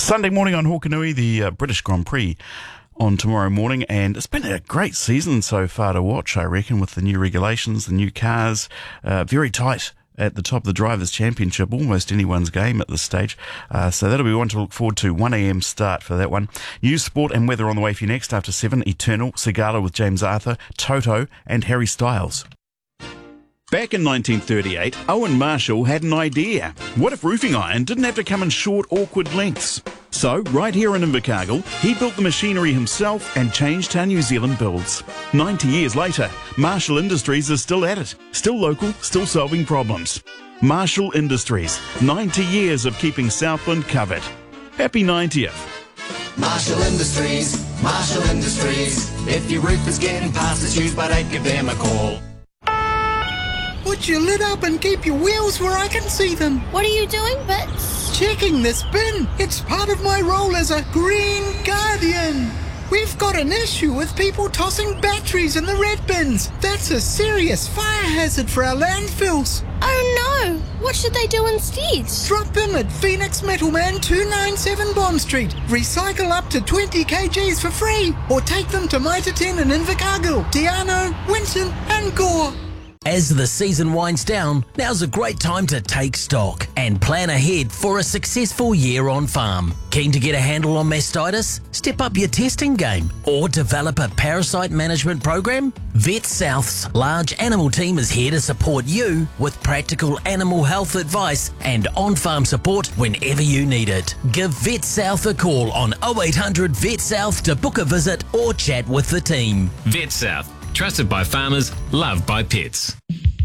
Sunday morning on Hokanui, the British Grand Prix on tomorrow morning, and it's been a great season so far to watch, I reckon, with the new regulations, the new cars, very tight at the top of the Drivers' Championship, almost anyone's game at this stage. So that'll be one to look forward to. 1 a.m. start for that one. News, sport and weather on the way for you next after 7. Eternal, Sigala with James Arthur, Toto and Harry Styles. Back in 1938, Owen Marshall had an idea. What if roofing iron didn't have to come in short, awkward lengths? So, right here in Invercargill, he built the machinery himself and changed how New Zealand builds. 90 years later, Marshall Industries is still at it. Still local, still solving problems. Marshall Industries, 90 years of keeping Southland covered. Happy 90th. Marshall Industries, Marshall Industries. If your roof is getting past its use by date, give them a call. Put your lid up and keep your wheels where I can see them. What are you doing, Bits? Checking this bin. It's part of my role as a Green Guardian. We've got an issue with people tossing batteries in the red bins. That's a serious fire hazard for our landfills. Oh no! What should they do instead? Drop them at Phoenix Metalman 297 Bond Street. Recycle up to 20 kgs for free. Or take them to Mitre 10 in Invercargill, Te Anau, Winton and Gore. As the season winds down, now's a great time to take stock and plan ahead for a successful year on farm. Keen to get a handle on mastitis? Step up your testing game or develop a parasite management program? Vet South's large animal team is here to support you with practical animal health advice and on-farm support whenever you need it. Give Vet South a call on 0800 Vet South to book a visit or chat with the team. Vet South. Trusted by farmers, loved by pets.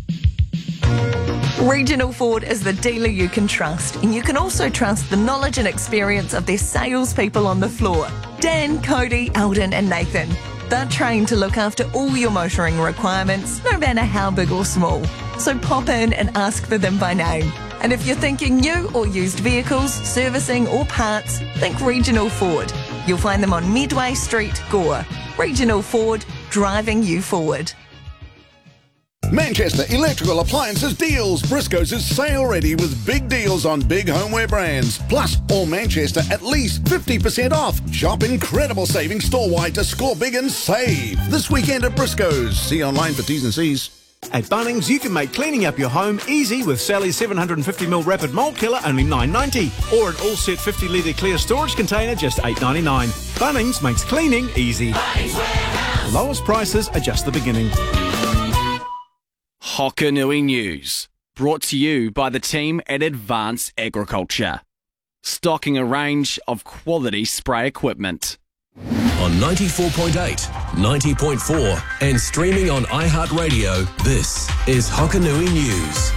Regional Ford is the dealer you can trust, and you can also trust the knowledge and experience of their salespeople on the floor. Dan, Cody, Eldon and Nathan. They're trained to look after all your motoring requirements, no matter how big or small. So pop in and ask for them by name. And if you're thinking new or used vehicles, servicing or parts, think Regional Ford. You'll find them on Medway Street, Gore. Regional Ford, driving you forward. Manchester Electrical Appliances Deals. Briscoe's is sale ready with big deals on big homeware brands. Plus, all Manchester at least 50% off. Shop incredible savings store-wide to score big and save. This weekend at Briscoe's. See online for T's and C's. At Bunnings, you can make cleaning up your home easy with Sally's 750ml Rapid Mold Killer, only $9.90. Or an all-set 50-litre clear storage container, just $8.99. Bunnings makes cleaning easy. Lowest prices are just the beginning. Hokanui News, brought to you by the team at Advanced Agriculture. Stocking a range of quality spray equipment. On 94.8, 90.4 and streaming on iHeartRadio, this is Hokanui News.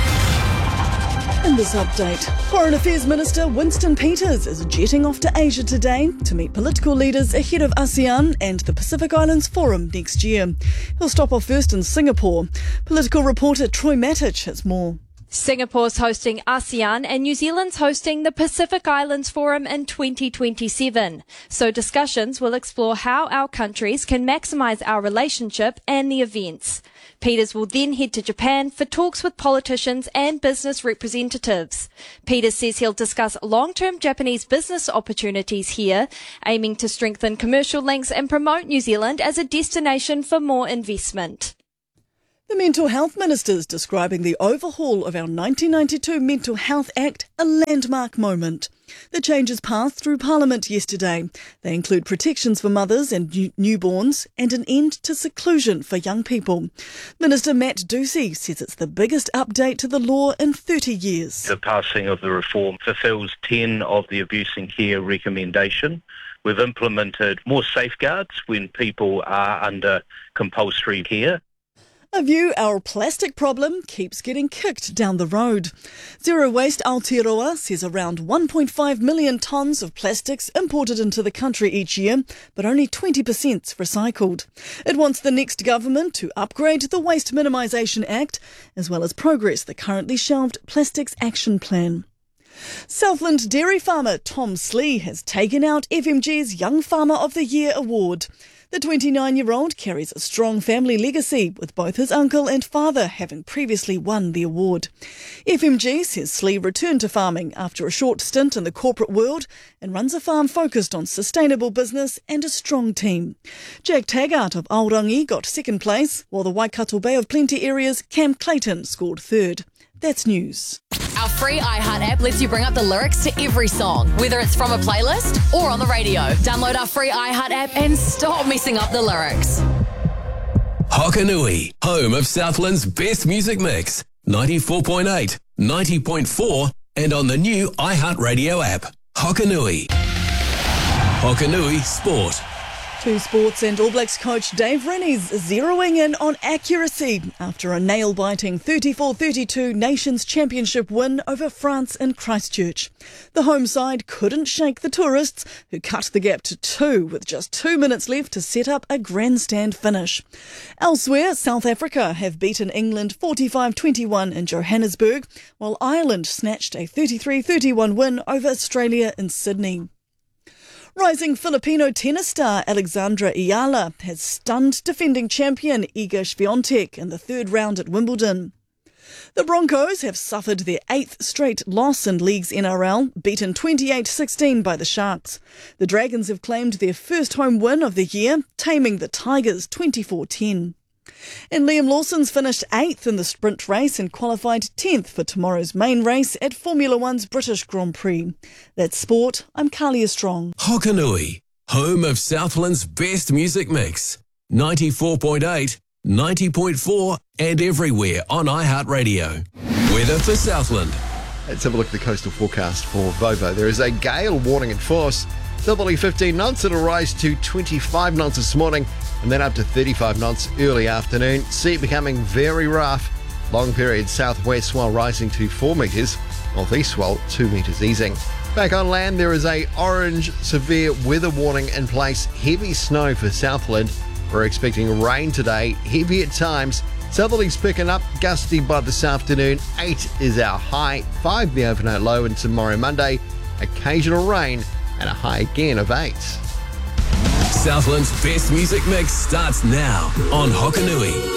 In this update, Foreign Affairs Minister Winston Peters is jetting off to Asia today to meet political leaders ahead of ASEAN and the Pacific Islands Forum next year. He'll stop off first in Singapore. Political reporter Troy Matic has more. Singapore's hosting ASEAN and New Zealand's hosting the Pacific Islands Forum in 2027. So discussions will explore how our countries can maximise our relationship and the events. Peters will then head to Japan for talks with politicians and business representatives. Peters says he'll discuss long-term Japanese business opportunities here, aiming to strengthen commercial links and promote New Zealand as a destination for more investment. The Mental Health Minister's describing the overhaul of our 1992 Mental Health Act a landmark moment. The changes passed through Parliament yesterday. They include protections for mothers and newborns and an end to seclusion for young people. Minister Matt Ducey says it's the biggest update to the law in 30 years. The passing of the reform fulfills 10 of the abuse and care recommendation. We've implemented more safeguards when people are under compulsory care. A view our plastic problem keeps getting kicked down the road. Zero Waste Aotearoa says around 1.5 million tonnes of plastics imported into the country each year, but only 20%'s recycled. It wants the next government to upgrade the Waste Minimisation Act, as well as progress the currently shelved Plastics Action Plan. Southland dairy farmer Tom Slee has taken out FMG's Young Farmer of the Year award. The 29-year-old carries a strong family legacy, with both his uncle and father having previously won the award. FMG says Slee returned to farming after a short stint in the corporate world and runs a farm focused on sustainable business and a strong team. Jack Taggart of Aorangi got second place, while the Waikato Bay of Plenty area's Cam Clayton scored third. That's news. Our free iHeart app lets you bring up the lyrics to every song, whether it's from a playlist or on the radio. Download our free iHeart app and stop messing up the lyrics. Hokanui, home of Southland's best music mix. 94.8, 90.4 and on the new iHeart Radio app. Hokanui. Hokanui Sport. To sports, and All Blacks coach Dave Rennie's zeroing in on accuracy after a nail-biting 34-32 Nations Championship win over France in Christchurch. The home side couldn't shake the tourists, who cut the gap to 2 with just 2 minutes left to set up a grandstand finish. Elsewhere, South Africa have beaten England 45-21 in Johannesburg, while Ireland snatched a 33-31 win over Australia in Sydney. Rising Filipino tennis star Alexandra Ayala has stunned defending champion Iga Swiatek in the third round at Wimbledon. The Broncos have suffered their 8th straight loss in League's NRL, beaten 28-16 by the Sharks. The Dragons have claimed their first home win of the year, taming the Tigers 24-10. And Liam Lawson's finished 8th in the sprint race and qualified 10th for tomorrow's main race at Formula One's British Grand Prix. That's sport. I'm Carlia Strong. Hokanui, home of Southland's best music mix. 94.8, 90.4 and everywhere on iHeartRadio. Weather for Southland. Let's have a look at the coastal forecast for Vovo. There is a gale warning in force. Southerly 15 knots, it'll rise to 25 knots this morning and then up to 35 knots early afternoon. Sea becoming very rough. Long period southwest swell rising to 4 metres. Northeast swell 2 metres easing. Back on land, there is a orange severe weather warning in place. Heavy snow for Southland. We're expecting rain today, heavy at times. Southerlies picking up, gusty by this afternoon. 8 is our high, 5 the overnight low, and tomorrow Monday, occasional rain and a high again of 8. Southland's best music mix starts now on Hokanui.